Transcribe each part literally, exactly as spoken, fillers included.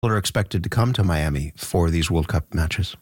are expected to come to Miami for these World Cup matches?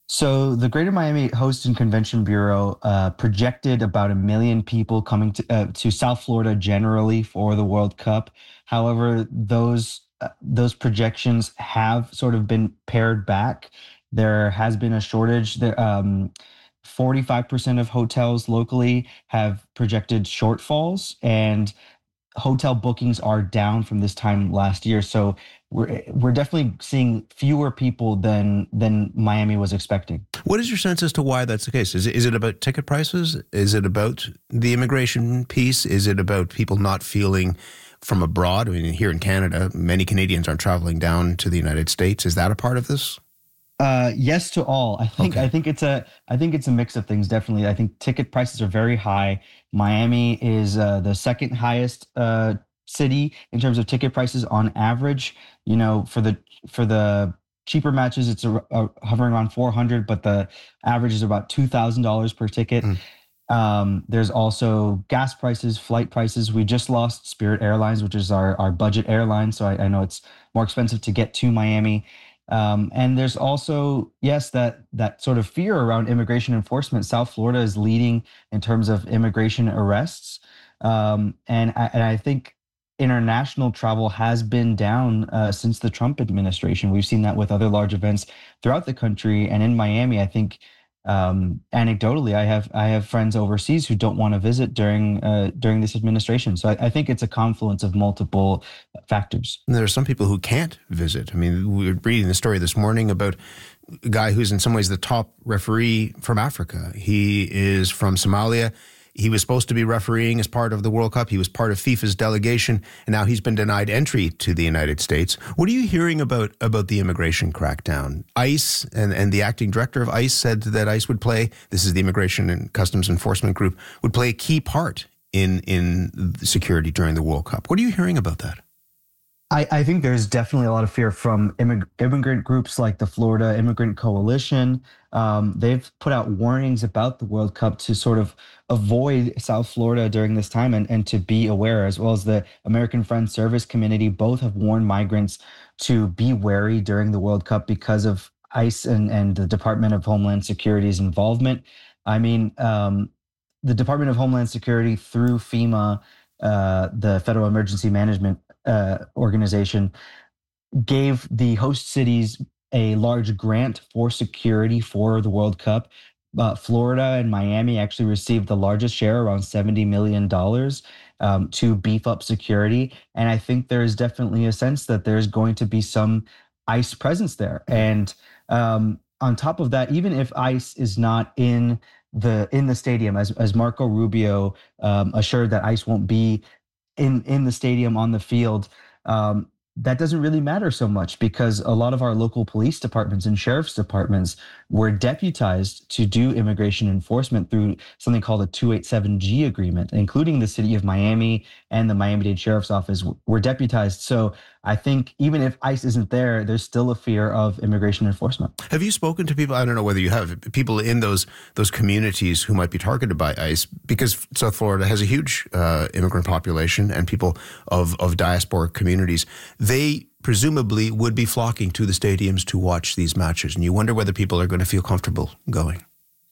So the Greater Miami Host and Convention Bureau uh, projected about a million people coming to uh, to South Florida generally for the World Cup. However, those uh, those projections have sort of been pared back. There has been a shortage. There, um, forty-five percent of hotels locally have projected shortfalls, and hotel bookings are down from this time last year. So we're we're definitely seeing fewer people than than Miami was expecting. What is your sense as to why that's the case? Is it, is it about ticket prices? Is it about the immigration piece? Is it about people not feeling from abroad? I mean, here in Canada, many Canadians aren't traveling down to the United States. Is that a part of this? Uh, yes to all. I think Okay. I think it's a I think it's a mix of things. Definitely, I think ticket prices are very high. Miami is uh, the second highest uh, city in terms of ticket prices on average. You know, for the for the cheaper matches, it's a, a, hovering around four hundred, but the average is about two thousand dollars per ticket. Mm. Um, there's also gas prices, flight prices. We just lost Spirit Airlines, which is our our budget airline, so I, I know it's more expensive to get to Miami. Um, and there's also, yes, that that sort of fear around immigration enforcement. South Florida is leading in terms of immigration arrests. Um, and, I, and I think international travel has been down uh, since the Trump administration. We've seen that with other large events throughout the country. And in Miami, I think um, anecdotally, I have I have friends overseas who don't want to visit during uh, during this administration. So I, I think it's a confluence of multiple factors. And there are some people who can't visit. I mean, we were reading the story this morning about a guy who's in some ways the top referee from Africa. He is from Somalia. He was supposed to be refereeing as part of the World Cup. He was part of FIFA's delegation, and now he's been denied entry to the United States. What are you hearing about about the immigration crackdown? ICE and, and the acting director of ICE said that ICE would play, this is the Immigration and Customs Enforcement Group, would play a key part in, in security during the World Cup. What are you hearing about that? I, I think there's definitely a lot of fear from immig- immigrant groups like the Florida Immigrant Coalition. Um, they've put out warnings about the World Cup to sort of avoid South Florida during this time and, and to be aware, as well as the American Friends Service Committee. Both have warned migrants to be wary during the World Cup because of ICE and, and the Department of Homeland Security's involvement. I mean, um, the Department of Homeland Security through FEMA, uh, the Federal Emergency Management uh, Organization, gave the host cities a large grant for security for the World Cup. Uh, Florida and Miami actually received the largest share, around seventy million dollars, um, to beef up security. And I think there is definitely a sense that there's going to be some ICE presence there. And um, on top of that, even if ICE is not in the in the stadium, as as Marco Rubio um, assured that ICE won't be in in the stadium on the field, um, that doesn't really matter so much because a lot of our local police departments and sheriff's departments were deputized to do immigration enforcement through something called a two eighty-seven G agreement, including the city of Miami and the Miami-Dade Sheriff's Office were deputized. So I think even if ICE isn't there, there's still a fear of immigration enforcement. Have you spoken to people, I don't know whether you have, people in those those communities who might be targeted by ICE? Because South Florida has a huge uh, immigrant population and people of, of diaspora communities. They presumably would be flocking to the stadiums to watch these matches. And you wonder whether people are going to feel comfortable going.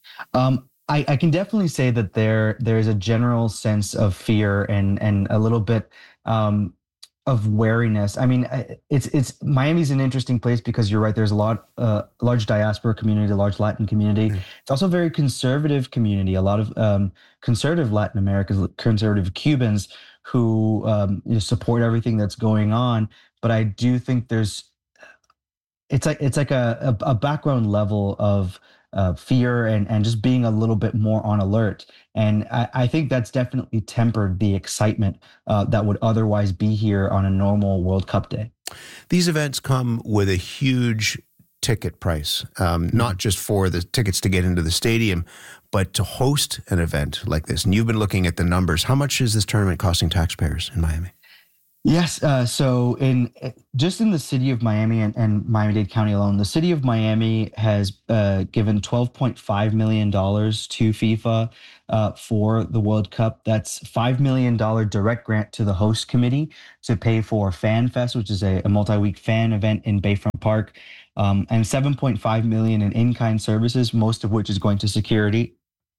Um, I, I can definitely say that there there's a general sense of fear and and a little bit um, of wariness. I mean, it's it's Miami's an interesting place because you're right. There's a lot, uh, large diaspora community, a large Latin community. Mm. It's also a very conservative community. A lot of um, conservative Latin Americans, conservative Cubans who um, you know, support everything that's going on. But I do think there's it's like it's like a a, a background level of uh, fear and and just being a little bit more on alert. And I, I think that's definitely tempered the excitement uh, that would otherwise be here on a normal World Cup day. These events come with a huge ticket price, um, not just for the tickets to get into the stadium, but to host an event like this. And you've been looking at the numbers. How much is this tournament costing taxpayers in Miami? Yes. Uh, so in just in the city of Miami and, and Miami-Dade County alone, the city of Miami has uh, given twelve point five million dollars to FIFA uh, for the World Cup. That's five million dollars direct grant to the host committee to pay for Fan Fest, which is a, a multi-week fan event in Bayfront Park, um, and seven point five million dollars in in-kind services, most of which is going to security.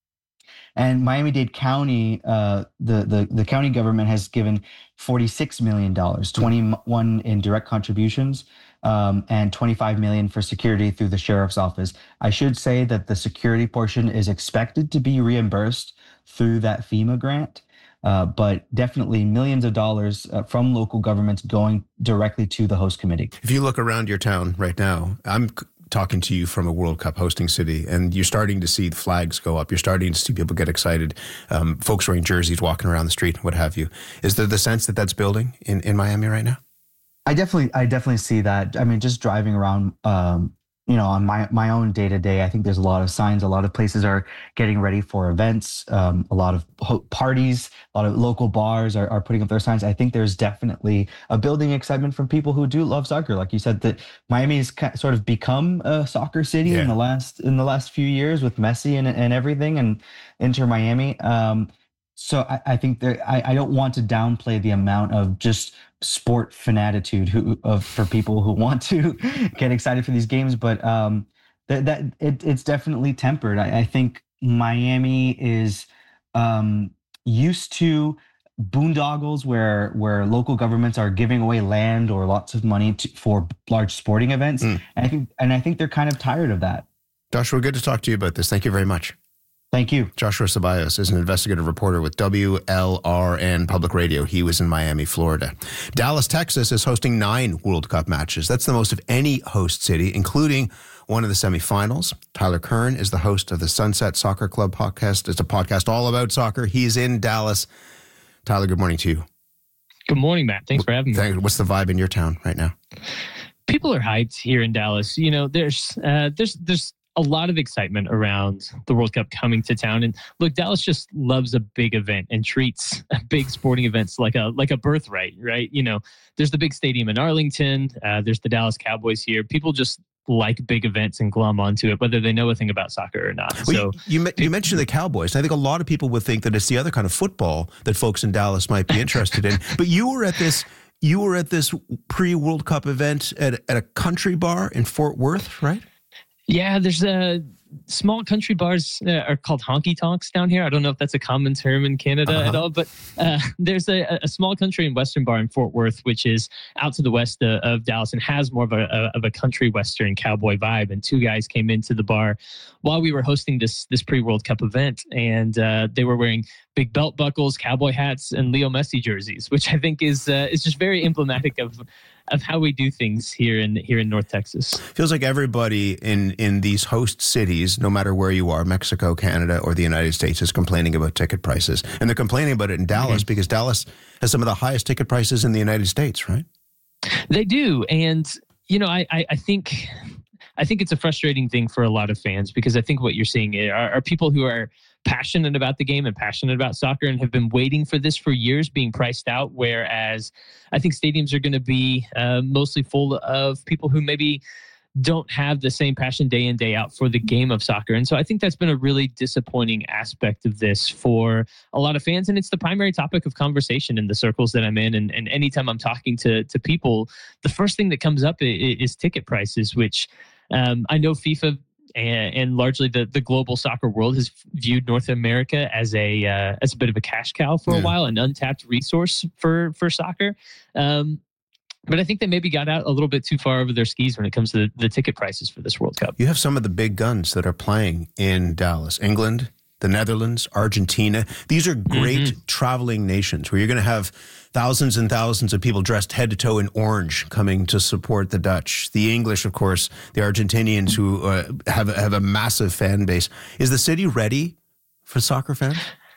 And Miami-Dade County, uh, the, the the county government has given forty-six million dollars, twenty-one in direct contributions, um, and twenty-five million dollars for security through the sheriff's office. I should say that the security portion is expected to be reimbursed through that FEMA grant, uh, but definitely millions of dollars uh, from local governments going directly to the host committee. If you look around your town right now, I'm talking to you from a World Cup hosting city, and you're starting to see the flags go up. You're starting to see people get excited, um, folks wearing jerseys, walking around the street, what have you. Is there the sense that that's building in, in Miami right now? I definitely, I definitely see that. I mean, just driving around, um, you know, on my my own day to day, I think there's a lot of signs. A lot of places are getting ready for events. Um, a lot of ho- parties, a lot of local bars are, are putting up their signs. I think there's definitely a building excitement from people who do love soccer. Like you said, that Miami has sort of become a soccer city yeah. in the last in the last few years with Messi and and everything, and Inter Miami. Um, so I, I think that I, I don't want to downplay the amount of just sport fanatitude who of for people who want to get excited for these games, but um, that that it, it's definitely tempered. I, I think Miami is um, used to boondoggles where where local governments are giving away land or lots of money to, for large sporting events. Mm. And I think and I think they're kind of tired of that. Joshua, good to talk to you about this. Thank you very much. Thank you. Joshua Ceballos is an investigative reporter with W L R N Public Radio. He was in Miami, Florida. Dallas, Texas is hosting nine World Cup matches. That's the most of any host city, including one of the semifinals. Tyler Kern is the host of the Sunset Soccer Club podcast. It's a podcast all about soccer. He's in Dallas. Tyler, good morning to you. Good morning, Matt. Thanks for having me. What's the vibe in your town right now? People are hyped here in Dallas. You know, there's uh, there's there's a lot of excitement around the World Cup coming to town. And look, Dallas just loves a big event and treats big sporting events like a like a birthright, right? You know, there's the big stadium in Arlington. Uh, there's the Dallas Cowboys here. People just like big events and glom onto it, whether they know a thing about soccer or not. Well, so you, you, you mentioned the Cowboys. I think a lot of people would think that it's the other kind of football that folks in Dallas might be interested in. But you were at this you were at this pre-World Cup event at, at a country bar in Fort Worth, right? Yeah, there's a small country bars uh, are called honky tonks down here. I don't know if that's a common term in Canada uh-huh. at all, but uh, there's a, a small country and western bar in Fort Worth, which is out to the west uh, of Dallas and has more of a, a of a country western cowboy vibe. And two guys came into the bar while we were hosting this this pre-World Cup event, and uh, they were wearing big belt buckles, cowboy hats, and Leo Messi jerseys, which I think is uh, is just very emblematic of. of how we do things here in here in North Texas. Feels like everybody in, in these host cities, no matter where you are, Mexico, Canada, or the United States, is complaining about ticket prices. And they're complaining about it in Dallas mm-hmm. because Dallas has some of the highest ticket prices in the United States, right? They do. And, you know, I, I, I think... I think it's a frustrating thing for a lot of fans because I think what you're seeing are, are people who are passionate about the game and passionate about soccer and have been waiting for this for years being priced out, whereas I think stadiums are going to be uh, mostly full of people who maybe don't have the same passion day in, day out for the game of soccer. And so I think that's been a really disappointing aspect of this for a lot of fans. And it's the primary topic of conversation in the circles that I'm in. And, and anytime I'm talking to, to people, the first thing that comes up is, is ticket prices, which um, I know FIFA and, and largely the, the global soccer world has viewed North America as a uh, as a bit of a cash cow for yeah. a while, an untapped resource for, for soccer. Um, But I think they maybe got out a little bit too far over their skis when it comes to the, the ticket prices for this World Cup. You have some of the big guns that are playing in Dallas. England, the Netherlands, Argentina. These are great mm-hmm. traveling nations where you're going to have thousands and thousands of people dressed head to toe in orange coming to support the Dutch. The English, of course, the Argentinians who uh, have, have a massive fan base. Is the city ready for soccer fans?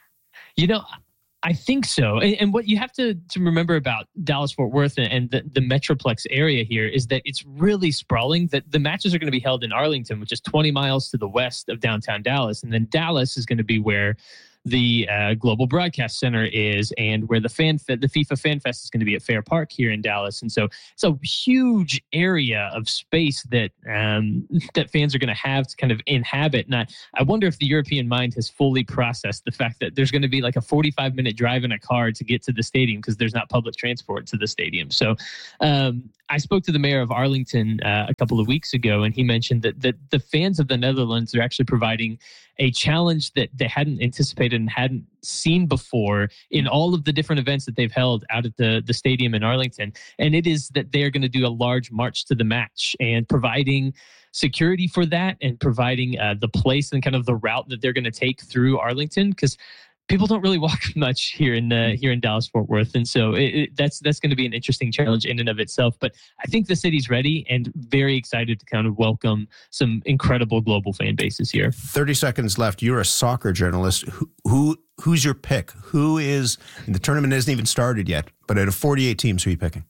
You know, I think so. And, and what you have to, to remember about Dallas-Fort Worth and, and the, the Metroplex area here is that it's really sprawling. That the matches are going to be held in Arlington, which is twenty miles to the west of downtown Dallas. And then Dallas is going to be where the uh, Global Broadcast Center is, and where the fan the FIFA Fan Fest is going to be at Fair Park here in Dallas. And so it's a huge area of space that um, that fans are going to have to kind of inhabit. And I, I wonder if the European mind has fully processed the fact that there's going to be like a forty-five minute drive in a car to get to the stadium because there's not public transport to the stadium. So um, I spoke to the mayor of Arlington uh, a couple of weeks ago, and he mentioned that, that the fans of the Netherlands are actually providing a challenge that they hadn't anticipated and hadn't seen before in all of the different events that they've held out at the, the stadium in Arlington. And it is that they're going to do a large march to the match, and providing security for that, and providing uh, the place and kind of the route that they're going to take through Arlington, because people don't really walk much here in uh, here in Dallas Fort Worth, and so it, it, that's that's going to be an interesting challenge in and of itself. But I think the city's ready and very excited to kind of welcome some incredible global fan bases here. Thirty seconds left. You're a soccer journalist. Who, who who's your pick? Who is the tournament hasn't even started yet? But out of forty-eight teams, who are you picking?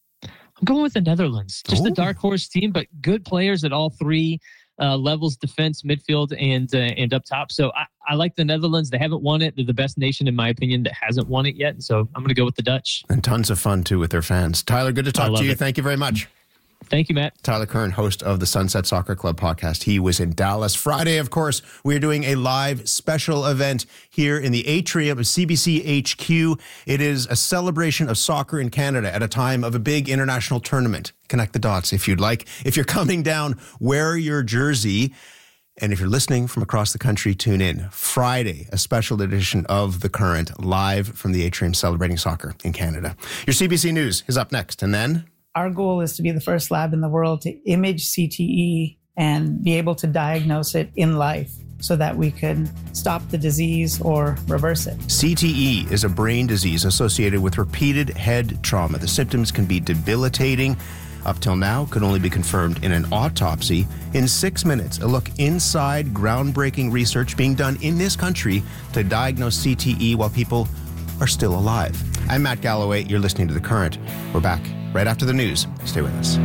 I'm going with the Netherlands. Just Ooh. the dark horse team, but good players at all three uh, levels: defense, midfield, and uh, and up top. So I, I like the Netherlands. They haven't won it. They're the best nation, in my opinion, that hasn't won it yet. And so I'm going to go with the Dutch. And tons of fun, too, with their fans. Tyler, good to talk to you. It. Thank you very much. Thank you, Matt. Tyler Kern, host of the Sunset Soccer Club podcast. He was in Dallas. Friday, of course, we're doing a live special event here in the atrium of C B C H Q. It is a celebration of soccer in Canada at a time of a big international tournament. Connect the dots if you'd like. If you're coming down, wear your jersey. And if you're listening from across the country, tune in. Friday, a special edition of The Current, live from the atrium celebrating soccer in Canada. Your C B C News is up next. And then... Our goal is to be the first lab in the world to image C T E and be able to diagnose it in life so that we can stop the disease or reverse it. C T E is a brain disease associated with repeated head trauma. The symptoms can be debilitating. Up till now, could only be confirmed in an autopsy. In six minutes, a look inside groundbreaking research being done in this country to diagnose C T E while people are still alive. I'm Matt Galloway. You're listening to The Current. We're back right after the news. Stay with us.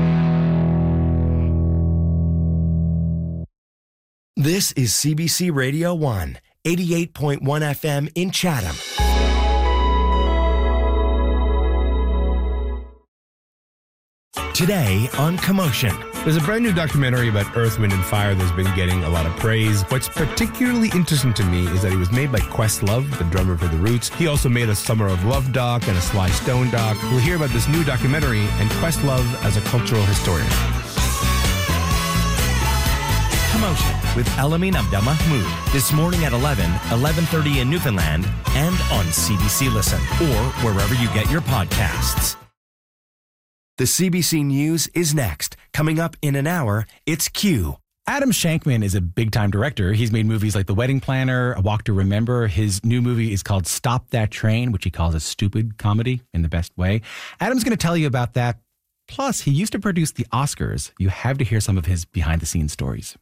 This is C B C Radio one, eighty-eight point one F M in Chatham. Today on Commotion. There's a brand new documentary about Earth, Wind and Fire that's been getting a lot of praise. What's particularly interesting to me is that it was made by Questlove, the drummer for The Roots. He also made a Summer of Love doc and a Sly Stone doc. We'll hear about this new documentary and Questlove as a cultural historian. Commotion with Elamin Abdelmahmoud. This morning at eleven, eleven thirty in Newfoundland, and on C B C Listen, or wherever you get your podcasts. The C B C News is next. Coming up in an hour, it's Q. Adam Shankman is a big-time director. He's made movies like The Wedding Planner, A Walk to Remember. His new movie is called Stop That Train, which he calls a stupid comedy in the best way. Adam's going to tell you about that. Plus, he used to produce the Oscars. You have to hear some of his behind-the-scenes stories.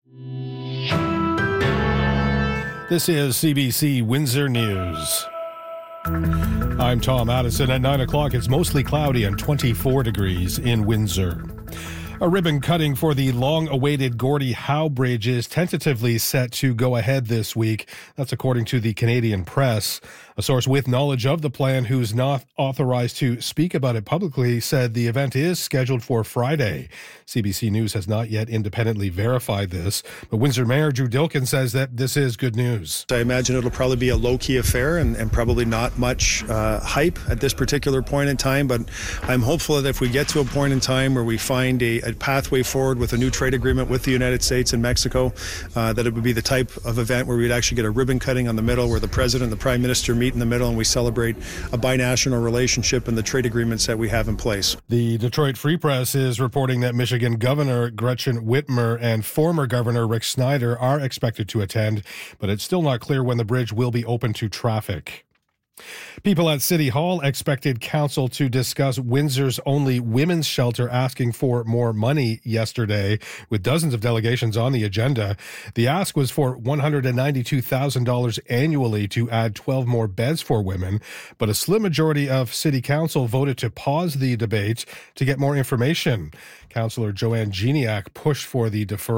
This is C B C Windsor News. I'm Tom Addison. At nine o'clock, it's mostly cloudy and twenty-four degrees in Windsor. A ribbon cutting for the long-awaited Gordie Howe Bridge is tentatively set to go ahead this week. That's according to the Canadian Press. A source with knowledge of the plan, who's not authorized to speak about it publicly, said the event is scheduled for Friday. C B C News has not yet independently verified this, but Windsor Mayor Drew Dilkin says that this is good news. I imagine it'll probably be a low-key affair and, and probably not much uh, hype at this particular point in time, but I'm hopeful that if we get to a point in time where we find a, a pathway forward with a new trade agreement with the United States and Mexico, uh, that it would be the type of event where we'd actually get a ribbon cutting on the middle, where the President and the Prime Minister meet in the middle and we celebrate a binational relationship and the trade agreements that we have in place. The Detroit Free Press is reporting that Michigan Governor Gretchen Whitmer and former Governor Rick Snyder are expected to attend, but it's still not clear when the bridge will be open to traffic. People at City Hall expected council to discuss Windsor's only women's shelter asking for more money yesterday, with dozens of delegations on the agenda. The ask was for one hundred ninety-two thousand dollars annually to add twelve more beds for women, but a slim majority of City Council voted to pause the debate to get more information. Councillor Joanne Geniak pushed for the deferral.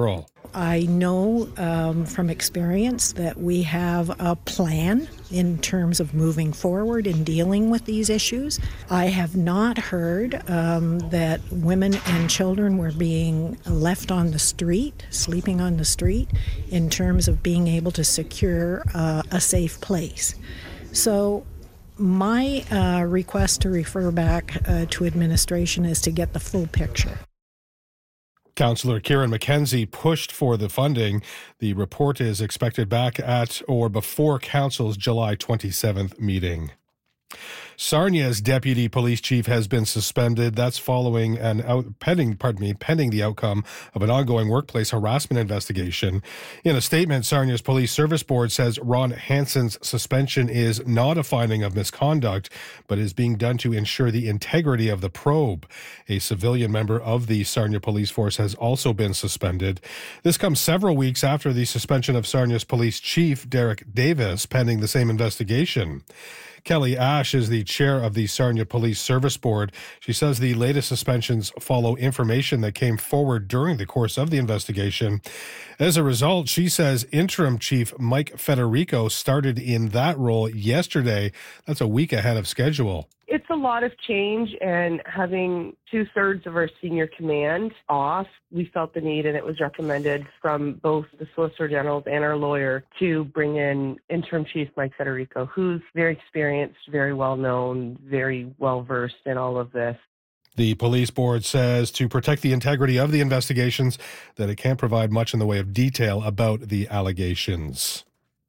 I know um, from experience that we have a plan in terms of moving forward in dealing with these issues. I have not heard um, that women and children were being left on the street, sleeping on the street, in terms of being able to secure uh, a safe place. So my uh, request to refer back uh, to administration is to get the full picture. Councillor Kieran McKenzie pushed for the funding. The report is expected back at or before Council's July twenty-seventh meeting. Sarnia's deputy police chief has been suspended. That's following an out, pending, pardon me, pending the outcome of an ongoing workplace harassment investigation. In a statement, Sarnia's Police Service Board says Ron Hansen's suspension is not a finding of misconduct, but is being done to ensure the integrity of the probe. A civilian member of the Sarnia Police Force has also been suspended. This comes several weeks after the suspension of Sarnia's police chief, Derek Davis, pending the same investigation. Kelly Ash is the chair of the Sarnia Police Service Board. She says the latest suspensions follow information that came forward during the course of the investigation. As a result, she says interim chief Mike Federico started in that role yesterday. That's a week ahead of schedule. It's a lot of change, and having two-thirds of our senior command off, we felt the need, and it was recommended from both the Solicitor General and our lawyer to bring in interim chief Mike Federico, who's very experienced, very well-known, very well-versed in all of this. The police board says to protect the integrity of the investigations that it can't provide much in the way of detail about the allegations.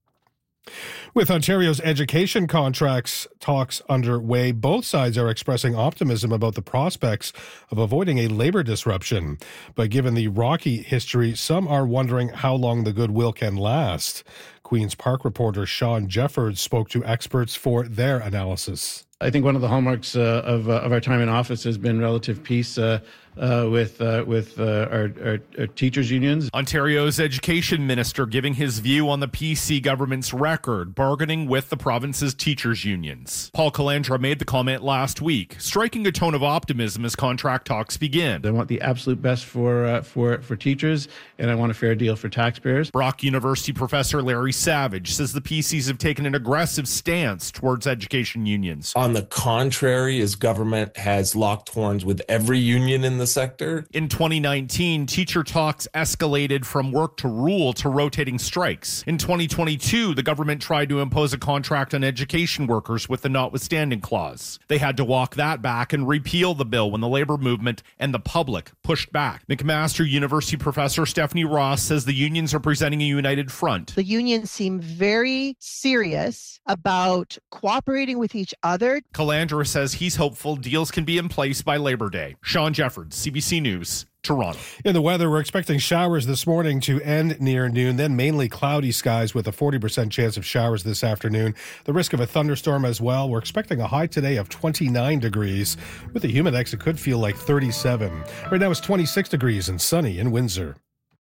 With Ontario's education contracts talks underway, both sides are expressing optimism about the prospects of avoiding a labor disruption. But given the rocky history, some are wondering how long the goodwill can last. Queen's Park reporter Sean Jeffords spoke to experts for their analysis. I think one of the hallmarks uh, of, uh, of our time in office has been relative peace uh, uh, with uh, with uh, our, our, our teachers' unions. Ontario's education minister giving his view on the P C government's record bargaining with the province's teachers' unions. Paul Calandra made the comment last week, striking a tone of optimism as contract talks begin. I want the absolute best for uh, for for teachers, and I want a fair deal for taxpayers. Brock University professor Larry Savage says the P Cs have taken an aggressive stance towards education unions. On the contrary, his government has locked horns with every union in the sector. In twenty nineteen, teacher talks escalated from work to rule to rotating strikes. In twenty twenty-two, the government tried to impose a contract on education workers with the notwithstanding clause. They had to walk that back and repeal the bill when the labor movement and the public pushed back. McMaster University professor Stephanie Ross says the unions are presenting a united front. The unions seem very serious about cooperating with each other. Calandra says he's hopeful deals can be in place by Labor Day. Sean Jeffords, C B C News, Toronto. In the weather, we're expecting showers this morning to end near noon, then mainly cloudy skies with a forty percent chance of showers this afternoon. The risk of a thunderstorm as well. We're expecting a high today of twenty-nine degrees. With the humidex, it could feel like thirty-seven. Right now it's twenty-six degrees and sunny in Windsor.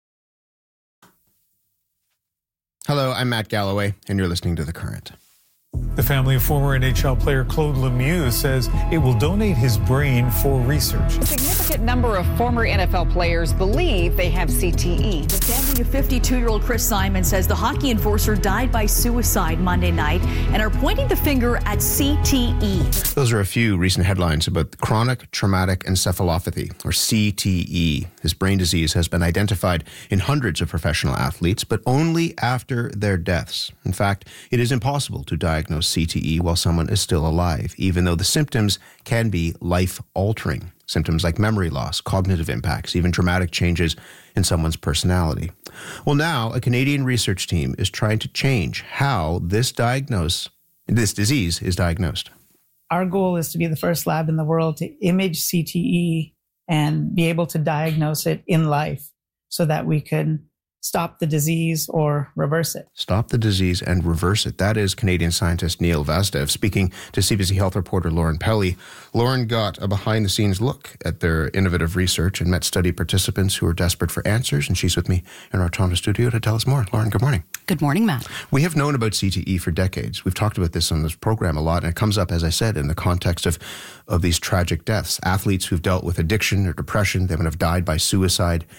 Hello, I'm Matt Galloway, and you're listening to The Current. The family of former N H L player Claude Lemieux says it will donate his brain for research. A significant number of former N F L players believe they have C T E. The family of fifty-two-year-old Chris Simon says the hockey enforcer died by suicide Monday night and are pointing the finger at C T E. Those are a few recent headlines about chronic traumatic encephalopathy, or C T E. This brain disease has been identified in hundreds of professional athletes, but only after their deaths. In fact, it is impossible to diagnose C T E while someone is still alive, even though the symptoms can be life-altering. Symptoms like memory loss, cognitive impacts, even dramatic changes in someone's personality. Well, now a Canadian research team is trying to change how this diagnose, this disease is diagnosed. Our goal is to be the first lab in the world to image C T E and be able to diagnose it in life so that we can stop the disease or reverse it. Stop the disease and reverse it. That is Canadian scientist Neil Vastev speaking to C B C Health reporter Lauren Pelly. Lauren got a behind-the-scenes look at their innovative research and met study participants who are desperate for answers, and she's with me in our Toronto studio to tell us more. Lauren, good morning. Good morning, Matt. We have known about C T E for decades. We've talked about this on this program a lot, and it comes up, as I said, in the context of, of these tragic deaths. Athletes who've dealt with addiction or depression, they have died by suicide.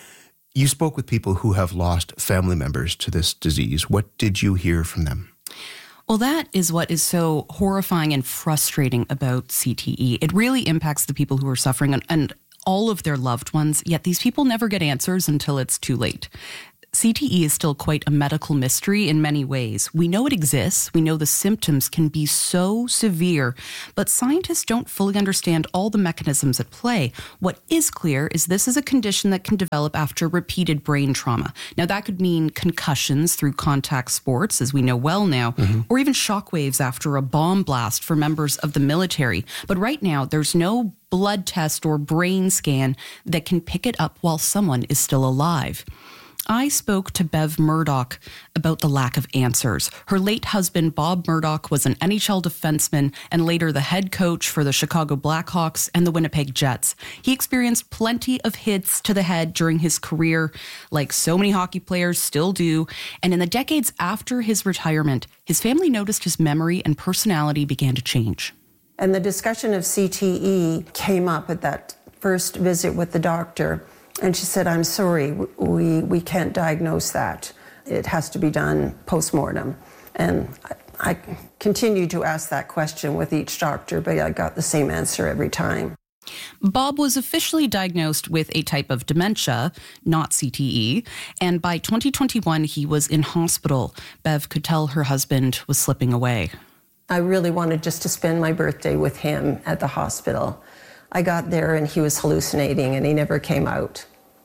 You spoke with people who have lost family members to this disease. What did you hear from them? Well, that is what is so horrifying and frustrating about C T E. It really impacts the people who are suffering and, and all of their loved ones, yet these people never get answers until it's too late. C T E is still quite a medical mystery in many ways. We know it exists. We know the symptoms can be so severe, but scientists don't fully understand all the mechanisms at play. What is clear is this is a condition that can develop after repeated brain trauma. Now, that could mean concussions through contact sports, as we know well now, mm-hmm. or even shockwaves after a bomb blast for members of the military. But right now, there's no blood test or brain scan that can pick it up while someone is still alive. I spoke to Bev Murdoch about the lack of answers. Her late husband, Bob Murdoch, was an N H L defenseman and later the head coach for the Chicago Blackhawks and the Winnipeg Jets. He experienced plenty of hits to the head during his career, like so many hockey players still do. And in the decades after his retirement, his family noticed his memory and personality began to change. And the discussion of C T E came up at that first visit with the doctor. And she said, I'm sorry, we, we can't diagnose that. It has to be done post-mortem. And I, I continued to ask that question with each doctor, but I got the same answer every time. Bob was officially diagnosed with a type of dementia, not C T E, and by twenty twenty-one, he was in hospital. Bev could tell her husband was slipping away. I really wanted just to spend my birthday with him at the hospital. I got there and he was hallucinating and he never came out.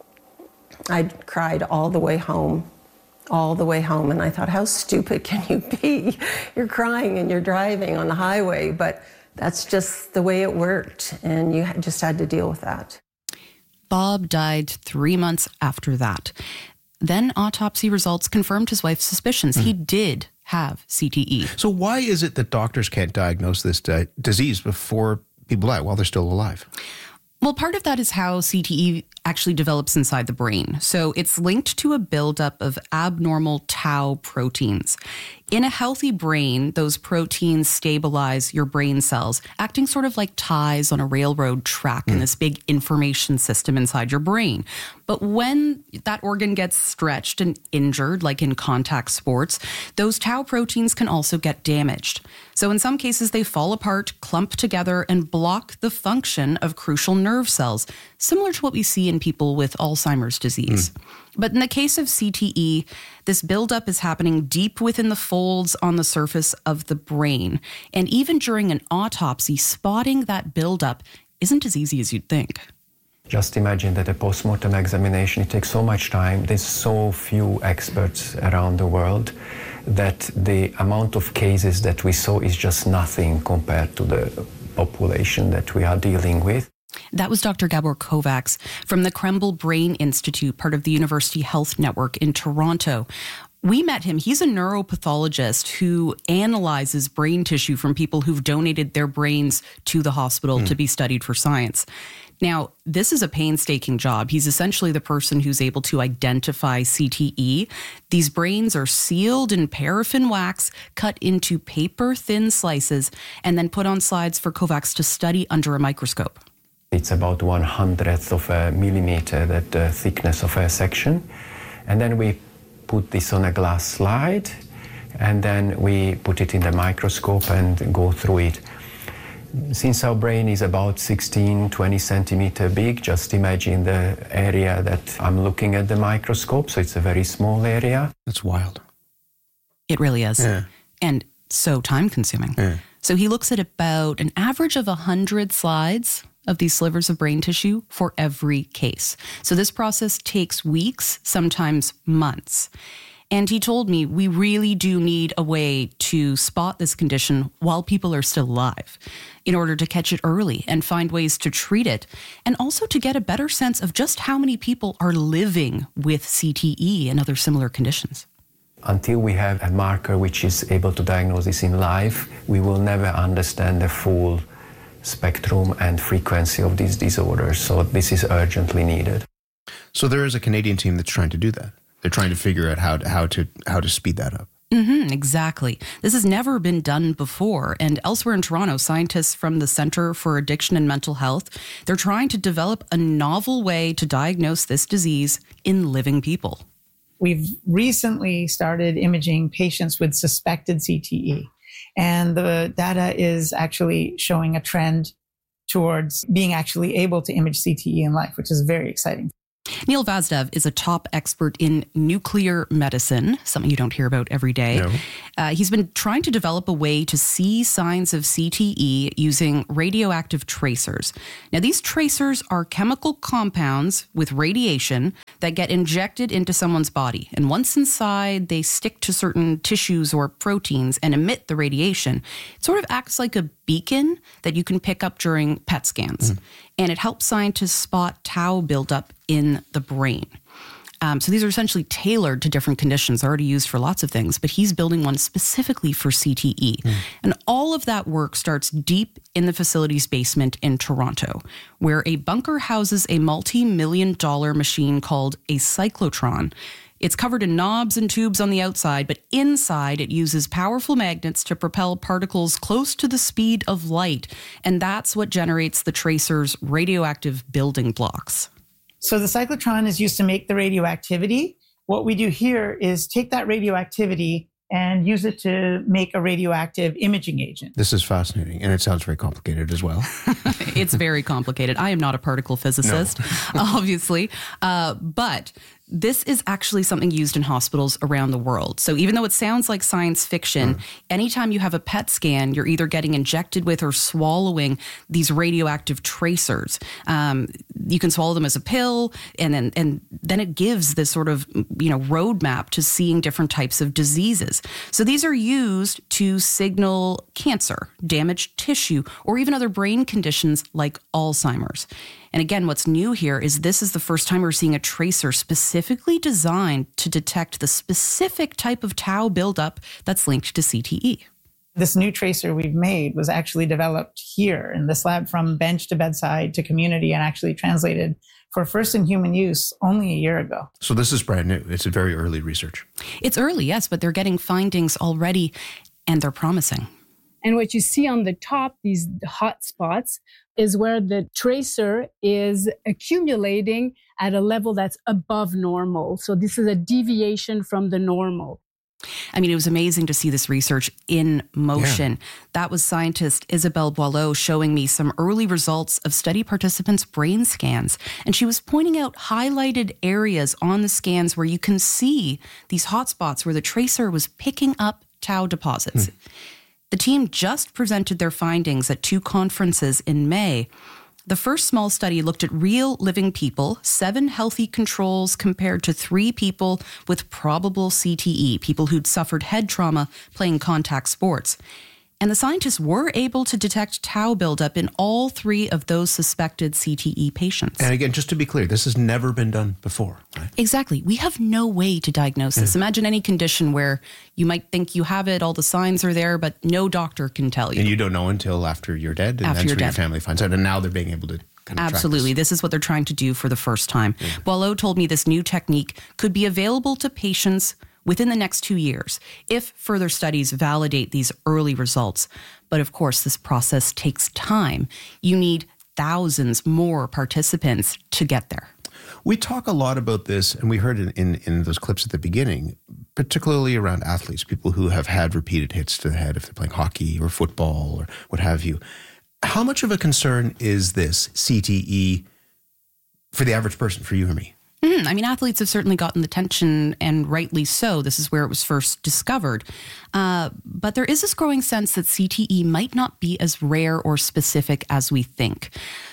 I cried all the way home, all the way home. And I thought, how stupid can you be? You're crying and you're driving on the highway, but that's just the way it worked. And you just had to deal with that. Bob died three months after that. Then autopsy results confirmed his wife's suspicions. Mm. He did have C T E. So why is it that doctors can't diagnose this di- disease before people die while they're still alive? Well, part of that is how C T E actually develops inside the brain. So it's linked to a buildup of abnormal tau proteins. In a healthy brain, those proteins stabilize your brain cells, acting sort of like ties on a railroad track mm. in this big information system inside your brain. But when that organ gets stretched and injured, like in contact sports, those tau proteins can also get damaged. So in some cases, they fall apart, clump together, and block the function of crucial nerve cells, similar to what we see in people with Alzheimer's disease. Mm. But in the case of C T E, this buildup is happening deep within the folds on the surface of the brain. And even during an autopsy, spotting that buildup isn't as easy as you'd think. Just imagine that a post-mortem examination, it takes so much time. There's so few experts around the world that the amount of cases that we saw is just nothing compared to the population that we are dealing with. That was Doctor Gabor Kovacs from the Krembil Brain Institute, part of the University Health Network in Toronto. We met him. He's a neuropathologist who analyzes brain tissue from people who've donated their brains to the hospital mm. to be studied for science. Now, this is a painstaking job. He's essentially the person who's able to identify C T E. These brains are sealed in paraffin wax, cut into paper-thin slices, and then put on slides for Kovacs to study under a microscope. It's about one hundredth of a millimeter, that the thickness of a section. And then we put this on a glass slide, and then we put it in the microscope and go through it. Since our brain is about sixteen, twenty centimeter big, just imagine the area that I'm looking at the microscope. So it's a very small area. That's wild. It really is. Yeah. And so time consuming. Yeah. So he looks at about an average of one hundred slides of these slivers of brain tissue for every case. So this process takes weeks, sometimes months. And he told me we really do need a way to spot this condition while people are still alive in order to catch it early and find ways to treat it, and also to get a better sense of just how many people are living with C T E and other similar conditions. Until we have a marker which is able to diagnose this in life, we will never understand the full spectrum and frequency of these disorders. So this is urgently needed. So there is a Canadian team that's trying to do that. They're trying to figure out how to, how to how to speed that up. Mm-hmm, exactly. This has never been done before. And elsewhere in Toronto, scientists from the Centre for Addiction and Mental Health, they're trying to develop a novel way to diagnose this disease in living people. We've recently started imaging patients with suspected C T E, and the data is actually showing a trend towards being actually able to image C T E in life, which is very exciting. Neil Vazdev is a top expert in nuclear medicine, something you don't hear about every day. No. Uh, he's been trying to develop a way to see signs of C T E using radioactive tracers. Now, these tracers are chemical compounds with radiation that get injected into someone's body. And once inside, they stick to certain tissues or proteins and emit the radiation. It sort of acts like a beacon that you can pick up during P E T scans. Mm. And it helps scientists spot tau buildup in the brain. Um, so these are essentially tailored to different conditions, already used for lots of things, but he's building one specifically for C T E. Mm. And all of that work starts deep in the facility's basement in Toronto, where a bunker houses a multi-million dollar machine called a cyclotron. It's covered in knobs and tubes on the outside, but inside it uses powerful magnets to propel particles close to the speed of light. And that's what generates the tracer's radioactive building blocks. So the cyclotron is used to make the radioactivity. What we do here is take that radioactivity and use it to make a radioactive imaging agent. This is fascinating, and it sounds very complicated as well. It's very complicated. I am not a particle physicist, no. obviously, uh, but this is actually something used in hospitals around the world. So even though it sounds like science fiction, mm. anytime you have a P E T scan, you're either getting injected with or swallowing these radioactive tracers. Um, you can swallow them as a pill, and then and then it gives this sort of you know roadmap to seeing different types of diseases. So these are used to signal cancer, damaged tissue, or even other brain conditions like Alzheimer's. And again, what's new here is this is the first time we're seeing a tracer specifically designed to detect the specific type of tau buildup that's linked to C T E. This new tracer we've made was actually developed here in this lab from bench to bedside to community and actually translated for first in human use only a year ago. So this is brand new. It's a very early research. It's early, yes, but they're getting findings already and they're promising. And what you see on the top, these hot spots, is where the tracer is accumulating at a level that's above normal. So this is a deviation from the normal. I mean, it was amazing to see this research in motion. Yeah. That was scientist Isabelle Boileau showing me some early results of study participants' brain scans. And she was pointing out highlighted areas on the scans where you can see these hotspots where the tracer was picking up tau deposits. Hmm. The team just presented their findings at two conferences in May. The first small study looked at real living people, seven healthy controls compared to three people with probable C T E, people who'd suffered head trauma playing contact sports. And the scientists were able to detect tau buildup in all three of those suspected C T E patients. And again, just to be clear, this has never been done before, right? Exactly. We have no way to diagnose this. Yeah. Imagine any condition where you might think you have it, all the signs are there, but no doctor can tell you. And you don't know until after you're dead, and after that's you're when dead. Your family finds out. And now they're being able to kind of Absolutely. track this. This is what they're trying to do for the first time. Yeah. Boileau told me this new technique could be available to patients within the next two years, if further studies validate these early results. But of course, this process takes time. You need thousands more participants to get there. We talk a lot about this, and we heard in, in, in those clips at the beginning, particularly around athletes, people who have had repeated hits to the head if they're playing hockey or football or what have you. How much of a concern is this C T E for the average person, for you or me? Mm, I mean, athletes have certainly gotten the attention, and rightly so. This is where it was first discovered. Uh, but there is this growing sense that C T E might not be as rare or specific as we think.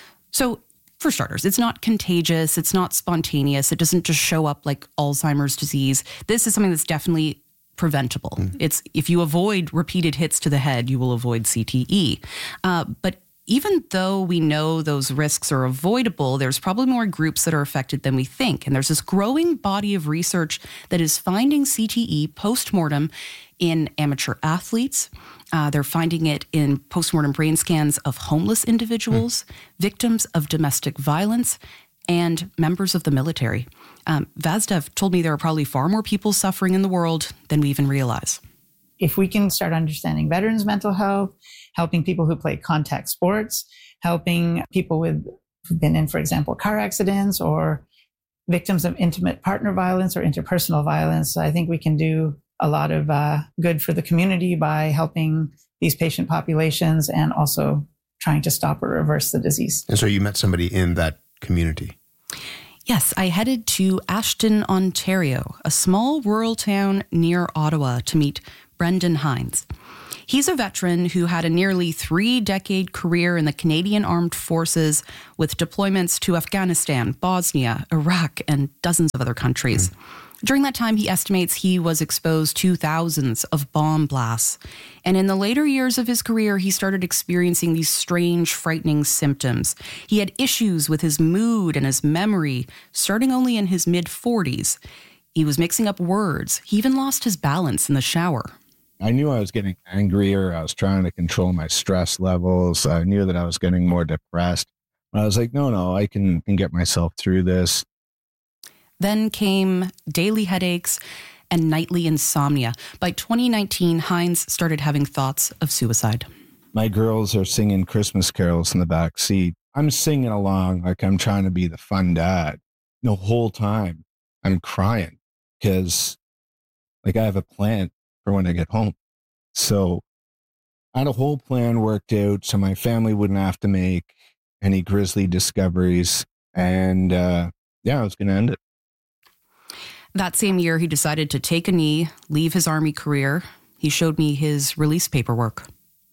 So, for starters, it's not contagious. It's not spontaneous. It doesn't just show up like Alzheimer's disease. This is something that's definitely preventable. Mm. It's if you avoid repeated hits to the head, you will avoid C T E. Uh, but even though we know those risks are avoidable, there's probably more groups that are affected than we think. And there's this growing body of research that is finding C T E post-mortem in amateur athletes. Uh, they're finding it in post-mortem brain scans of homeless individuals, mm. victims of domestic violence, and members of the military. Um, Vazdev told me there are probably far more people suffering in the world than we even realize. if we can start understanding veterans' mental health, helping people who play contact sports, helping people with who've been in, for example, car accidents or victims of intimate partner violence or interpersonal violence, I think we can do a lot of uh, good for the community by helping these patient populations and also trying to stop or reverse the disease. And so you met somebody in that community. Yes, I headed to Ashton, Ontario, a small rural town near Ottawa, to meet Brendan Hines. He's a veteran who had a nearly three-decade career in the Canadian Armed Forces with deployments to Afghanistan, Bosnia, Iraq, and dozens of other countries. Mm. During that time, he estimates he was exposed to thousands of bomb blasts. And in the later years of his career, he started experiencing these strange, frightening symptoms. He had issues with his mood and his memory, starting only in his mid-forties. He was mixing up words. He even lost his balance in the shower. I knew I was getting angrier. I was trying to control my stress levels. I knew that I was getting more depressed. I was like, no, no, I can, can get myself through this. Then came daily headaches and nightly insomnia. By twenty nineteen, Hines started having thoughts of suicide. My girls are singing Christmas carols in the back seat. I'm singing along like I'm trying to be the fun dad. The whole time I'm crying because like I have a plan for when I get home. So I had a whole plan worked out so my family wouldn't have to make any grisly discoveries. And uh, yeah, I was going to end it. That same year, he decided to take a knee, leave his Army career. He showed me his release paperwork.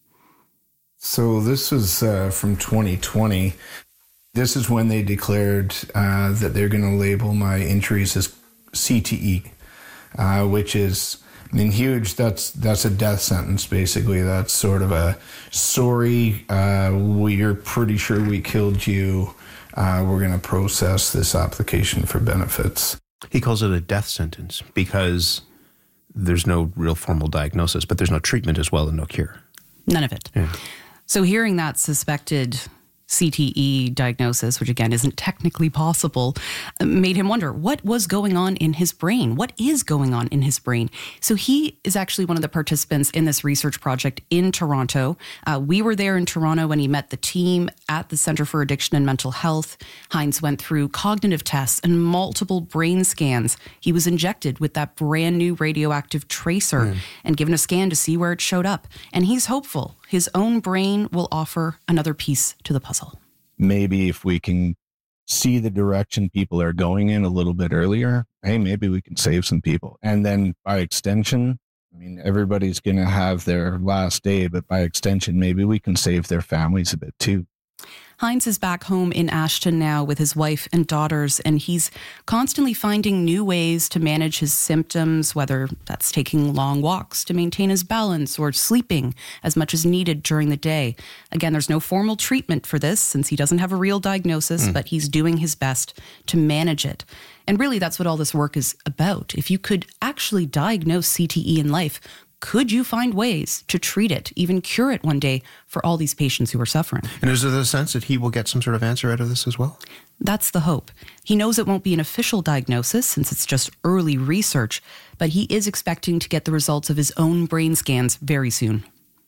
So this was uh, from twenty twenty. This is when they declared uh, that they're going to label my injuries as C T E, uh, which is, I mean, huge. That's that's a death sentence, basically. That's sort of a, sorry, uh, we're pretty sure we killed you. Uh, we're going to process this application for benefits. He calls it a death sentence because there's no real formal diagnosis, but there's no treatment as well and no cure. None of it. Yeah. So hearing that suspected C T E diagnosis, which again isn't technically possible, made him wonder what was going on in his brain. What is going on in his brain? So he is actually one of the participants in this research project in Toronto. Uh, we were there in Toronto when he met the team at the Centre for Addiction and Mental Health. Hines went through cognitive tests and multiple brain scans. He was injected with that brand new radioactive tracer mm. and given a scan to see where it showed up. And he's hopeful his own brain will offer another piece to the puzzle. Maybe if we can see the direction people are going in a little bit earlier, hey, maybe we can save some people. And then by extension, I mean, everybody's going to have their last day, but by extension, maybe we can save their families a bit too. Hines is back home in Ashton now with his wife and daughters, and he's constantly finding new ways to manage his symptoms, whether that's taking long walks to maintain his balance or sleeping as much as needed during the day. Again, there's no formal treatment for this since he doesn't have a real diagnosis, mm. but he's doing his best to manage it. And really, that's what all this work is about. If you could actually diagnose C T E in life, could you find ways to treat it, even cure it one day for all these patients who are suffering? And is there the sense that he will get some sort of answer out of this as well? That's the hope. He knows it won't be an official diagnosis since it's just early research, but he is expecting to get the results of his own brain scans very soon.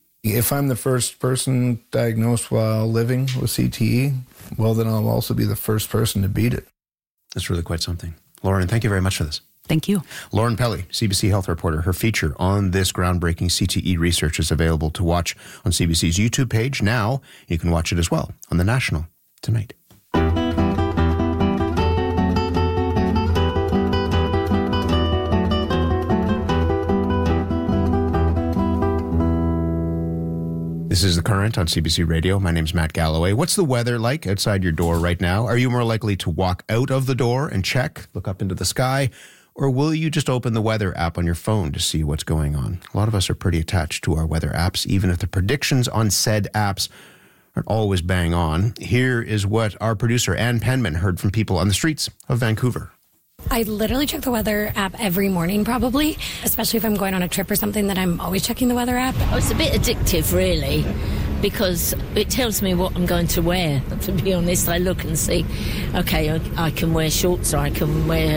If I'm the first person diagnosed while living with C T E, well, then I'll also be the first person to beat it. That's really quite something. Lauren, thank you very much for this. Thank you. Lauren Pelly, C B C Health reporter. Her feature on this groundbreaking C T E research is available to watch on C B C's YouTube page. Now you can watch it as well on The National tonight. This is The Current on C B C Radio. My name's Matt Galloway. What's the weather like outside your door right now? Are you more likely to walk out of the door and check, look up into the sky? Or will you just open the weather app on your phone to see what's going on? A lot of us are pretty attached to our weather apps, even if the predictions on said apps aren't always bang on. Here is what our producer, Ann Penman, heard from people on the streets of Vancouver. I literally check the weather app every morning, probably, especially if I'm going on a trip or something, that I'm always checking the weather app. Oh, it's a bit addictive, really, because it tells me what I'm going to wear. To be honest, I look and see, okay, I, I can wear shorts or I can wear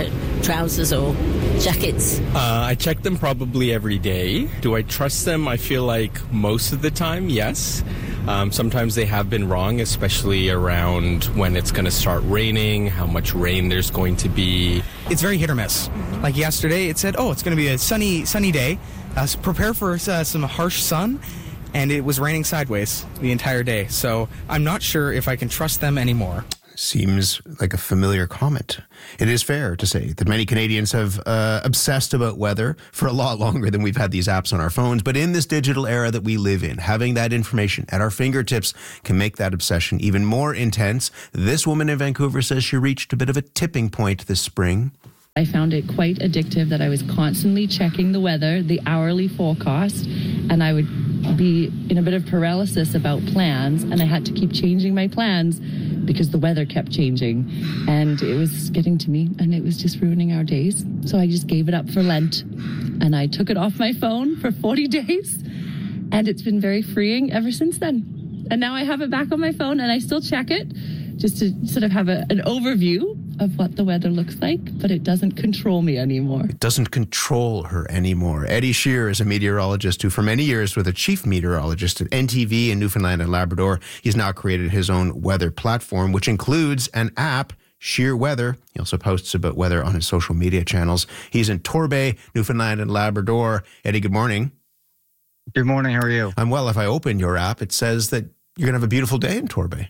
trousers or jackets? Uh, I check them probably every day. Do I trust them? I feel like most of the time, yes. Um, sometimes they have been wrong, especially around when it's going to start raining, how much rain there's going to be. It's very hit or miss. Like yesterday, it said, oh, it's going to be a sunny sunny day. Uh, so prepare for uh, some harsh sun. And it was raining sideways the entire day. So I'm not sure if I can trust them anymore. Seems like a familiar comment. It is fair to say that many Canadians have uh, obsessed about weather for a lot longer than we've had these apps on our phones. But in this digital era that we live in, having that information at our fingertips can make that obsession even more intense. This woman in Vancouver says she reached a bit of a tipping point this spring. I found it quite addictive that I was constantly checking the weather, the hourly forecast, and I would be in a bit of paralysis about plans, and I had to keep changing my plans because the weather kept changing, and it was getting to me, and it was just ruining our days. So I just gave it up for Lent, and I took it off my phone for forty days, and it's been very freeing ever since then. And now I have it back on my phone, and I still check it just to sort of have a, an overview of what the weather looks like, but it doesn't control me anymore. It doesn't control her anymore. Eddie Shear is a meteorologist who for many years was a chief meteorologist at N T V in Newfoundland and Labrador. He's now created his own weather platform, which includes an app, Shear Weather. He also posts about weather on his social media channels. He's in Torbay, Newfoundland and Labrador. Eddie, good morning. Good morning. How are you? I'm well. If I open your app, it says that you're going to have a beautiful day in Torbay.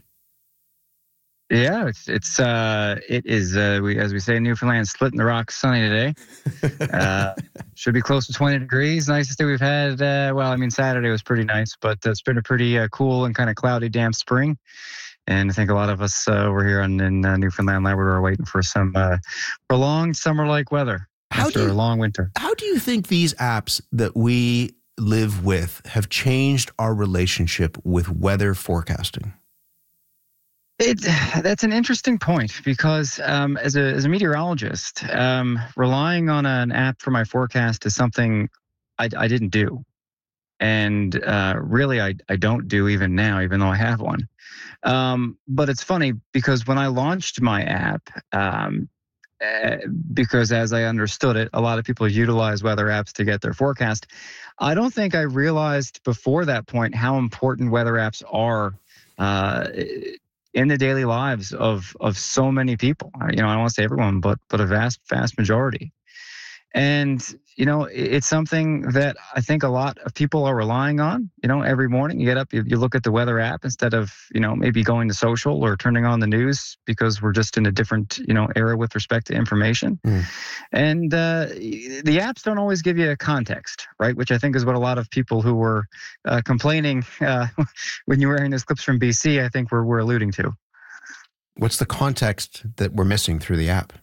Yeah, it's it's uh it is uh we as we say in Newfoundland, splitting the rocks, sunny today. uh, should be close to twenty degrees. Nicest day we've had. Uh, well, I mean Saturday was pretty nice, but it's been a pretty uh, cool and kind of cloudy, damp spring. And I think a lot of us uh, were here in, in uh, Newfoundland, Labrador, waiting for some uh, prolonged summer-like weather how after do you, a long winter. How do you think these apps that we live with have changed our relationship with weather forecasting? It, that's an interesting point because um, as, a, as a meteorologist, um, relying on an app for my forecast is something I, I didn't do. And uh, really, I, I don't do even now, even though I have one. Um, but it's funny because when I launched my app, um, uh, because as I understood it, a lot of people utilize weather apps to get their forecast. I don't think I realized before that point how important weather apps are uh, in the daily lives of of so many people. You know, I don't want to say everyone, but but a vast, vast majority. And, you know, it's something that I think a lot of people are relying on. You know, every morning you get up, you, you look at the weather app instead of, you know, maybe going to social or turning on the news because we're just in a different, you know, era with respect to information. Mm. And uh, the apps don't always give you a context, right? Which I think is what a lot of people who were uh, complaining uh, when you were hearing those clips from B C, I think we're, we're alluding to. What's the context that we're missing through the app?